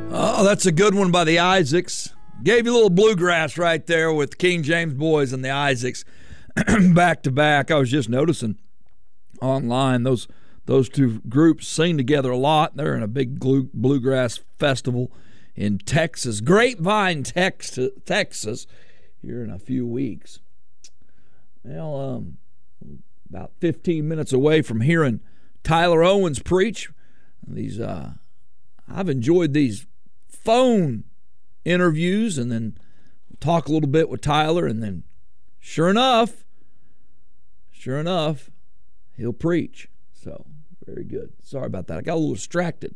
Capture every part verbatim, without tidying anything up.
Oh, that's a good one by the Isaacs. Gave you a little bluegrass right there with King James Boys and the Isaacs back to back. I was just noticing online those those two groups sing together a lot. They're in a big bluegrass festival in Texas, Grapevine, Texas, Texas, here in a few weeks. Well, um, about fifteen minutes away from hearing Tyler Owens preach. These, uh, I've enjoyed these phone interviews, and then talk a little bit with Tyler, and then sure enough, sure enough, he'll preach. So very good. Sorry about that. I got a little distracted.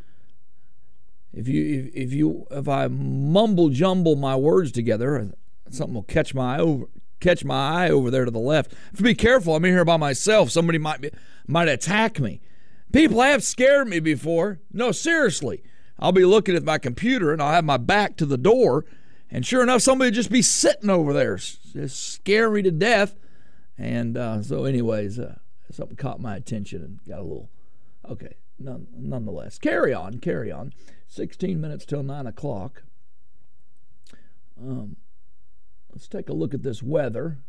If you if, if you if I mumble jumble my words together, something will catch my eye over catch my eye over there to the left. If be careful, I'm in here by myself. Somebody might be might attack me. People have scared me before. No, seriously. I'll be looking at my computer, and I'll have my back to the door, and sure enough, somebody will just be sitting over there, just scare me to death. And uh, so anyways, uh, something caught my attention and got a little, okay, none, nonetheless. Carry on, carry on. sixteen minutes till nine o'clock. Um, let's take a look at this weather.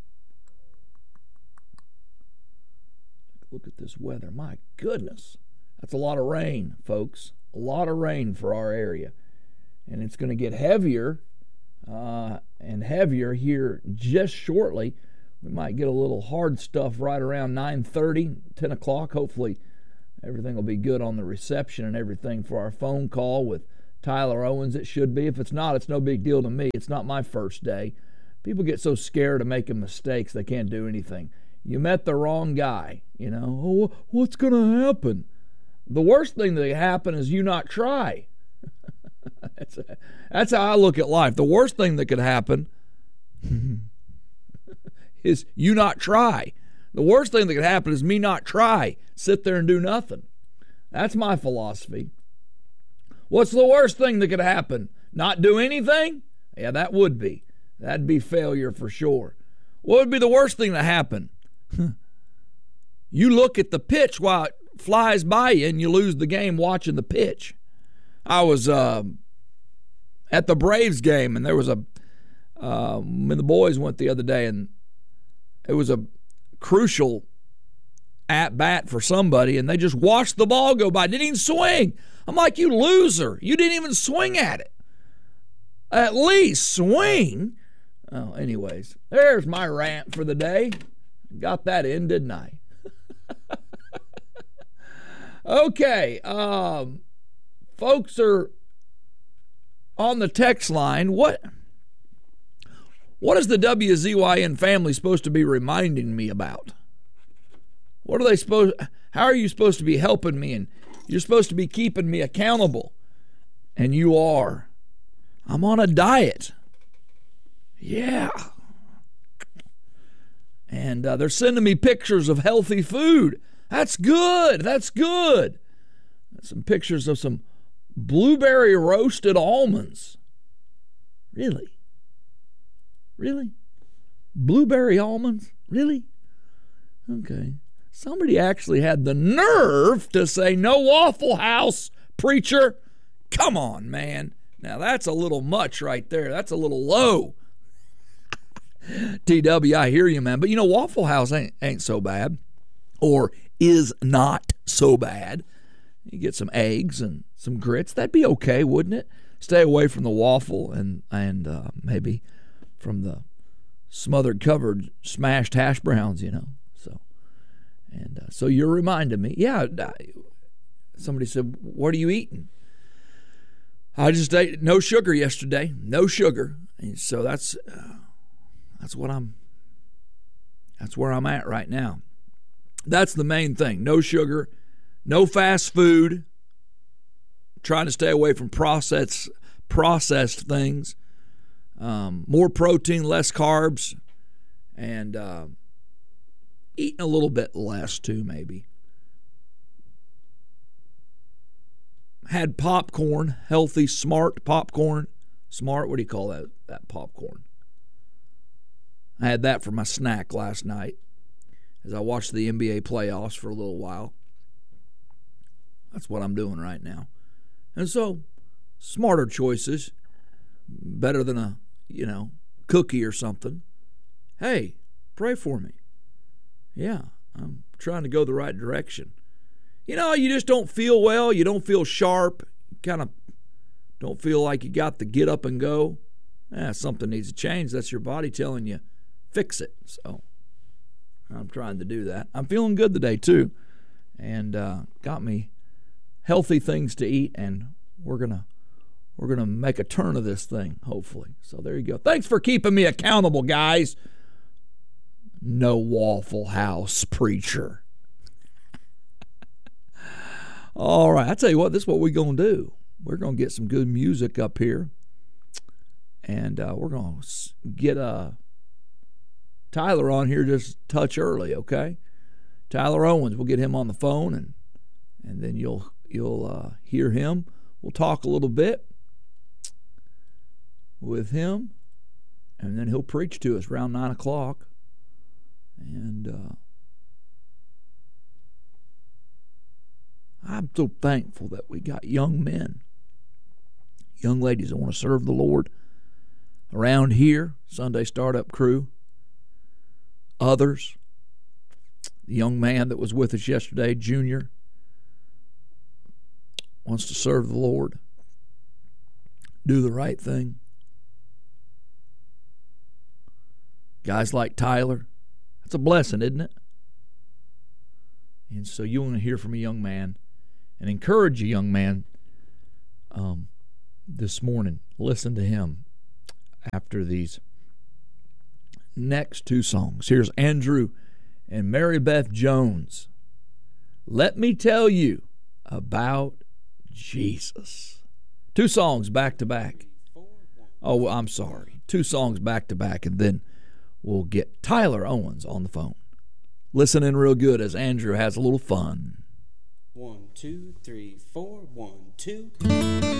Look at this weather. My goodness. That's a lot of rain, folks. A lot of rain for our area. And it's going to get heavier uh, and heavier here just shortly. We might get a little hard stuff right around nine thirty, ten o'clock. Hopefully everything will be good on the reception and everything for our phone call with Tyler Owens. It should be. If it's not, it's no big deal to me. It's not my first day. People get so scared of making mistakes they can't do anything. You met the wrong guy, you know. Oh, what's going to happen? The worst thing that can happen is you not try. that's, a, that's how I look at life. The worst thing that could happen is you not try. The worst thing that could happen is me not try. Sit there and do nothing. That's my philosophy. What's the worst thing that could happen? Not do anything? Yeah, that would be. That'd be failure for sure. What would be the worst thing to happen? You look at the pitch while it flies by you and you lose the game watching the pitch. I was uh, at the Braves game, and there was a uh, when the boys went the other day, and it was a crucial at bat for somebody, and they just watched the ball go by. Didn't even swing. I'm like, you loser! You didn't even swing at it. At least swing. Oh, anyways, there's my rant for the day. Got that in, didn't I? Okay, um, folks are on the text line. What, what is the W Z Y N family supposed to be reminding me about? What are they supposed? How are you supposed to be helping me? And you're supposed to be keeping me accountable, and you are. I'm on a diet. Yeah. And uh, they're sending me pictures of healthy food. That's good. That's good. Some pictures of some blueberry roasted almonds. Really? Really? Blueberry almonds? Really? Okay. Somebody actually had the nerve to say no Waffle House, preacher. Come on, man. Now that's a little much right there. That's a little low. T W, I hear you, man. But you know, Waffle House ain't ain't so bad, or is not so bad. You get some eggs and some grits. That'd be okay, wouldn't it? Stay away from the waffle and and uh, maybe from the smothered, covered, smashed hash browns. You know. So and uh, so you're reminding me. Yeah. Somebody said, "What are you eating?" I just ate no sugar yesterday. No sugar. And so that's. Uh, That's what I'm, that's where I'm at right now. That's the main thing. No sugar, no fast food, trying to stay away from processed, processed things, um, more protein, less carbs, and uh, eating a little bit less too, maybe. Had popcorn, healthy, smart popcorn. Smart, what do you call that, that popcorn? I had that for my snack last night as I watched the N B A playoffs for a little while. That's what I'm doing right now. And so smarter choices, better than a, you know, cookie or something. Hey, pray for me. Yeah, I'm trying to go the right direction. You know, you just don't feel well. You don't feel sharp. You kind of don't feel like you got the get up and go. Yeah, something needs to change. That's your body telling you, fix it. So I'm trying to do that. I'm feeling good today, too. And uh, got me healthy things to eat, and we're going to we're gonna make a turn of this thing, hopefully. So there you go. Thanks for keeping me accountable, guys. No Waffle House preacher. All right, I tell you what, this is what we're going to do. We're going to get some good music up here, and uh, we're going to get uh, Tyler on here just a touch early, okay? Tyler Owens, we'll get him on the phone, and and then you'll you'll uh, hear him. We'll talk a little bit with him, and then he'll preach to us around nine o'clock. And uh, I'm so thankful that we got young men, young ladies that want to serve the Lord around here, Sunday Startup Crew, others. The young man that was with us yesterday, Junior, wants to serve the Lord, do the right thing. Guys like Tyler, that's a blessing, isn't it? And so you want to hear from a young man and encourage a young man um, this morning. Listen to him after these next two songs. Here's Andrew and Mary Beth Jones. Let me tell you about Jesus. Two songs back to back. Oh, I'm sorry. Two songs back to back, and then we'll get Tyler Owens on the phone. Listen in real good as Andrew has a little fun. One, two, three, four, one, two.